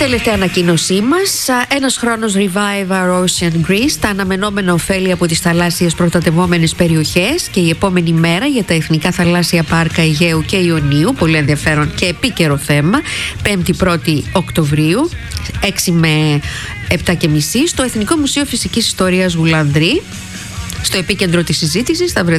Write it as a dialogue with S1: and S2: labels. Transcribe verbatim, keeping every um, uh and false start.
S1: τελευταία ανακοίνωσή μας. Ένας χρόνος Revive Our Ocean Greece. Τα αναμενόμενα ωφέλη από τις θαλάσσιες προστατευόμενες περιοχές και η επόμενη μέρα για τα εθνικά θαλάσσια πάρκα Αιγαίου και Ιωνίου. Πολύ ενδιαφέρον και επίκαιρο θέμα. πέμπτη πρώτη Οκτωβρίου, έξι με επτά και μισή, στο Εθνικό Μουσείο Φυσικής Ιστορίας Γουλανδρή. Στο επίκεντρο της συζήτησης θα βρεθεί